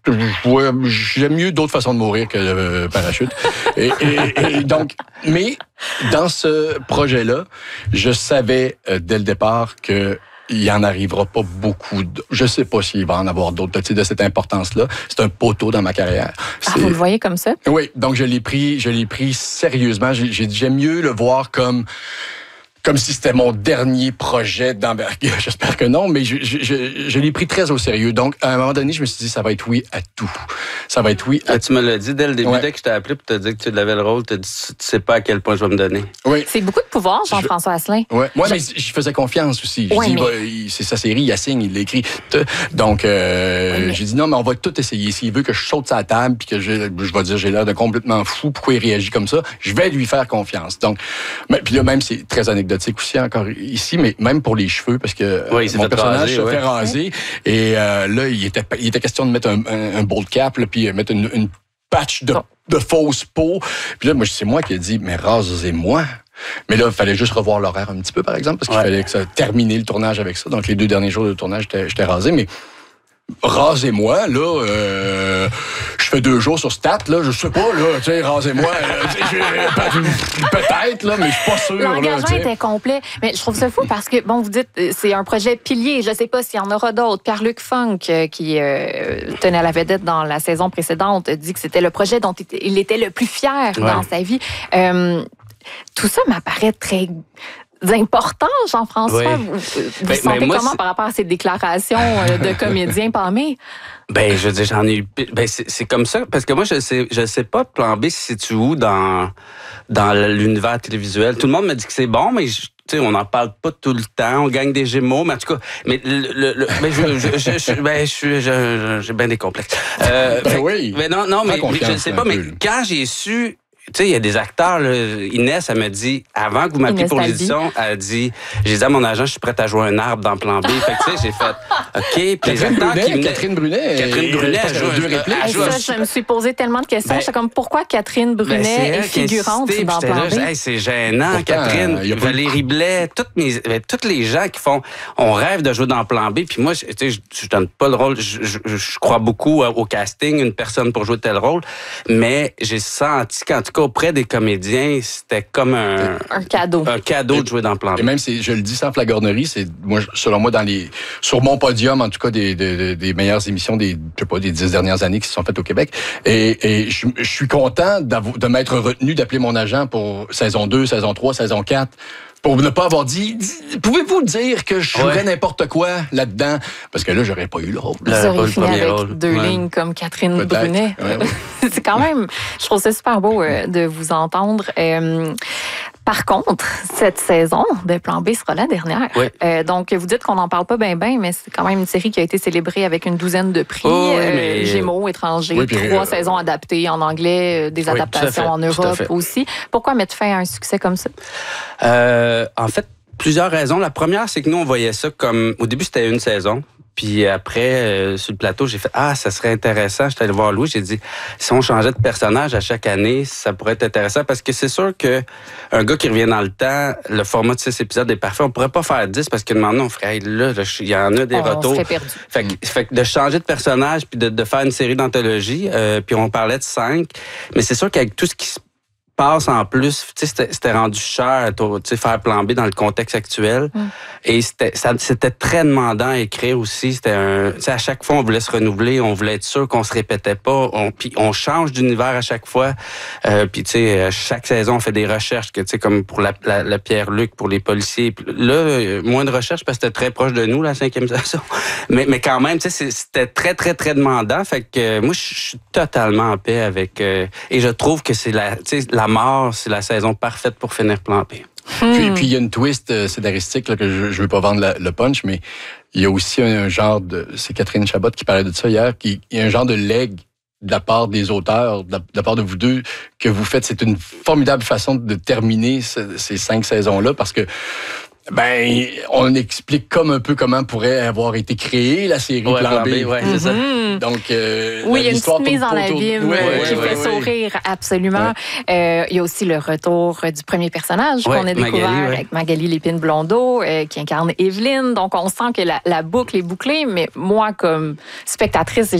Ouais, j'aime mieux d'autres façons de mourir que le parachute. et donc, mais dans ce projet-là, je savais dès le départ que il en arrivera pas beaucoup. Je sais pas s'il va en avoir d'autres de cette importance-là. C'est un poteau dans ma carrière. Vous le voyez comme ça? Oui, donc je l'ai pris sérieusement. J'aime mieux le voir comme si c'était mon dernier projet d'envergure. J'espère que non, mais je l'ai pris très au sérieux. Donc, à un moment donné, je me suis dit, ça va être oui à tout. Ça va être oui à tout. Tu me l'as dit dès le début, dès que je t'ai appelé pour te dire que tu avais le rôle, tu dit, tu sais pas à quel point je vais me donner. Oui. C'est beaucoup de pouvoir, Jean-François Asselin. Oui, moi, mais je faisais confiance aussi. Je dis, c'est sa série, il signe, il l'écrit. Donc, j'ai dit, non, mais on va tout essayer. S'il veut que je saute sa table puis que je vais dire, j'ai l'air de complètement fou, pourquoi il réagit comme ça, je vais lui faire confiance. Donc, puis là, même, c'est très anecdotique aussi encore ici, mais même pour les cheveux, parce que mon personnage se fait raser. Et là, il était question de mettre un bold cap, là, puis mettre une patch de fausse peau. Puis là, c'est moi qui ai dit, mais rasez-moi. Mais là, il fallait juste revoir l'horaire un petit peu, par exemple, parce qu'il fallait que ça terminer le tournage avec ça. Donc, les 2 derniers jours de tournage, j'étais rasé, mais rasez-moi, là, je fais 2 jours sur Stat, là, je sais pas, là, tu sais, rasez-moi, peut-être, là, mais je suis pas sûr. L'engagement était complet, mais je trouve ça fou parce que, bon, vous dites, c'est un projet pilier, je sais pas s'il y en aura d'autres. Pierre-Luc Funk, qui tenait à la vedette dans la saison précédente, dit que c'était le projet dont il était le plus fier dans sa vie. Tout ça m'apparaît très important, Jean-François. Vous sentez comment par rapport à ces déclarations de comédiens pâmés? Ben, je veux dire, j'en ai eu... Ben, c'est comme ça, parce que moi, je sais pas, Plan B se situe où dans l'univers télévisuel. Tout le monde me dit que c'est bon, mais... Tu sais, on n'en parle pas tout le temps, on gagne des Gémeaux, mais en tout cas, mais j'ai bien des complexes. Oui. Mais non, mais je ne sais pas, mais quand j'ai su... Tu sais, il y a des acteurs, là, Inès, elle me dit, avant que vous m'appeliez pour l'édition, elle dit, j'ai dit à mon agent, je suis prête à jouer un arbre dans Plan B. Fait que, tu sais, j'ai fait, OK. Puis les acteurs Catherine Brunet, elle joue 2 répliques. Ça, je me suis posé tellement de questions. J'étais comme, pourquoi Catherine Brunet est figurante dans Plan B? C'est gênant, pourtant, Catherine, Valérie Blais, tous les gens qui font, on rêve de jouer dans Plan B. Puis moi, tu sais, je donne pas le rôle, je crois beaucoup au casting, une personne pour jouer tel rôle, mais j'ai senti qu'en tout cas, auprès des comédiens, c'était comme un cadeau. Un cadeau de jouer dans Plan B. Et même, je le dis sans flagornerie, c'est, moi, selon moi, sur mon podium, en tout cas, des meilleures émissions des 10 dernières années qui se sont faites au Québec. Et je suis content de m'être retenu d'appeler mon agent pour saison 2, saison 3, saison 4. Pour ne pas avoir dit, pouvez-vous dire que je jouerais n'importe quoi là-dedans? Parce que là, j'aurais pas eu le rôle. Vous auriez fini avec 2 lignes comme Catherine Brunet. C'est quand même, je trouve ça super beau de vous entendre. Par contre, cette saison de Plan B sera la dernière. Oui. Donc, vous dites qu'on n'en parle pas bien, mais c'est quand même une série qui a été célébrée avec une 12aine de prix. Gémeaux, étrangers, 3 saisons adaptées en anglais, des adaptations en Europe aussi. Pourquoi mettre fin à un succès comme ça? En fait, plusieurs raisons. La première, c'est que nous, on voyait ça comme... Au début, c'était une saison. Puis après, sur le plateau, j'ai fait « Ah, ça serait intéressant. » J'étais allé voir Louis, j'ai dit « Si on changeait de personnage à chaque année, ça pourrait être intéressant. » Parce que c'est sûr qu'un gars qui revient dans le temps, le format de 6 épisodes est parfait. On pourrait pas faire 10 parce que maintenant, on ferait hey, là, il y en a des retours. On serait perdu. Fait que de changer de personnage puis de faire une série d'anthologie, puis on parlait de 5. Mais c'est sûr qu'avec tout ce qui se passe en plus, tu sais, c'était rendu cher, tu sais, faire Plan B dans le contexte actuel. Et c'était très demandant à écrire aussi. C'était tu sais, à chaque fois, on voulait se renouveler, on voulait être sûr qu'on se répétait pas. Puis on change d'univers à chaque fois. Puis tu sais, chaque saison, on fait des recherches, que tu sais, comme pour la Pierre-Luc, pour les policiers. Puis là, moins de recherches parce que c'était très proche de nous, la 5e saison. Mais quand même, tu sais, c'était très, très, très demandant. Fait que moi, je suis totalement en paix avec... et je trouve que c'est la mort, c'est la saison parfaite pour finir Plan B. Puis il y a une twist scénaristique là, que je veux pas vendre le punch, mais il y a aussi un genre de... C'est Catherine Chabot qui parlait de ça hier, il y a un genre de legs de la part des auteurs, de la part de vous deux, que vous faites. C'est une formidable façon de terminer ces 5 saisons-là, parce que on explique comme un peu comment pourrait avoir été créée la série Plan B. C'est ça. Donc, oui, il y a une petite mise en l'abîme qui fait sourire, absolument. Il y a aussi le retour du premier personnage qu'on a découvert avec Magali Lépine-Blondeau, qui incarne Evelyne. Donc, on sent que la boucle est bouclée, mais moi, comme spectatrice,